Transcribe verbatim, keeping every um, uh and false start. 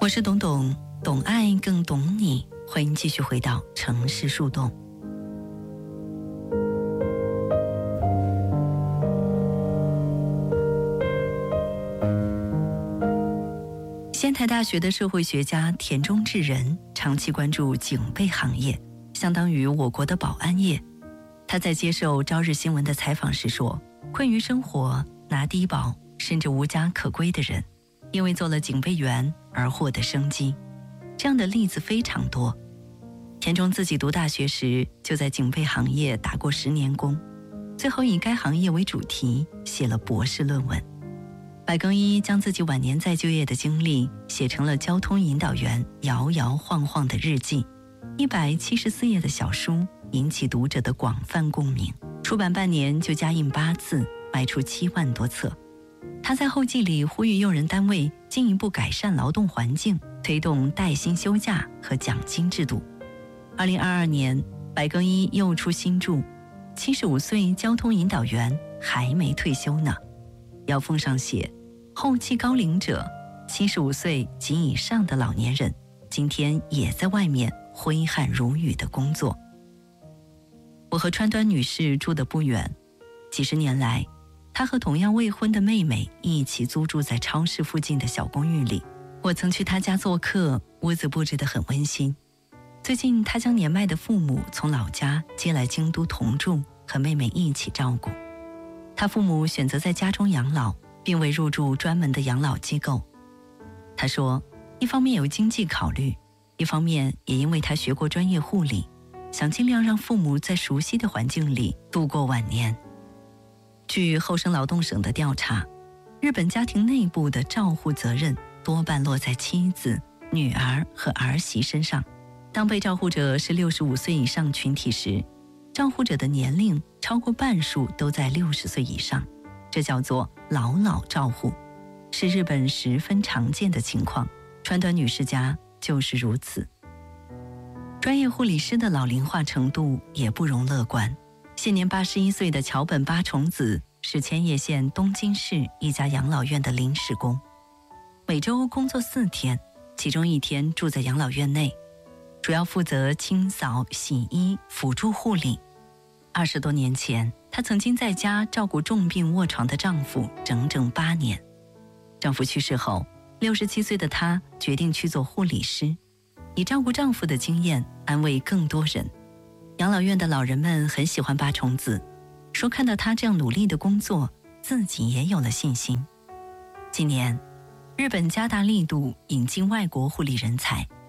我是董董，懂爱更懂你，欢迎继续回到城市树洞。仙台大学的社会学家田中智人长期关注警备行业，相当于我国的保安业。他在接受朝日新闻的采访时说，困于生活、拿低保甚至无家可归的人，因为做了警备员而获得生机，这样的例子非常多。田中自己读大学时就在警备行业打过十年工，最后以该行业为主题写了博士论文。白更一将自己晚年再就业的经历写成了交通引导员摇摇晃晃的日记，一百七十四页的小书引起读者的广泛共鸣，出版半年就加印八次，卖出七万多册。他在后记里呼吁用人单位进一步改善劳动环境，推动带薪休假和奖金制度。二零二二年，白更一又出新著《七十五岁交通引导员还没退休呢》，腰封上写：后期高龄者，七十五岁及以上的老年人，今天也在外面挥汗如雨的工作。我和川端女士住得不远，几十年来，她和同样未婚的妹妹一起租住在超市附近的小公寓里。我曾去她家做客，屋子布置得很温馨。最近她将年迈的父母从老家接来京都同住，和妹妹一起照顾。她父母选择在家中养老，并未入住专门的养老机构。她说，一方面有经济考虑，一方面也因为她学过专业护理，想尽量让父母在熟悉的环境里度过晚年。据厚生劳动省的调查，日本家庭内部的照护责任多半落在妻子、女儿和儿媳身上。当被照护者是六十五岁以上群体时，照护者的年龄超过半数都在六十岁以上，这叫做老老照护，是日本十分常见的情况。川端女士家就是如此。专业护理师的老龄化程度也不容乐观。现年八十一岁的桥本八重子是千叶县东京市一家养老院的临时工，每周工作四天，其中一天住在养老院内，主要负责清扫、洗衣、辅助护理。二十多年前，她曾经在家照顾重病卧床的丈夫整整八年。丈夫去世后，六十七岁的她决定去做护理师，以照顾丈夫的经验安慰更多人。养老院的老人们很喜欢八重子，说看到她这样努力的工作，自己也有了信心。今年，日本加大力度引进外国护理人才，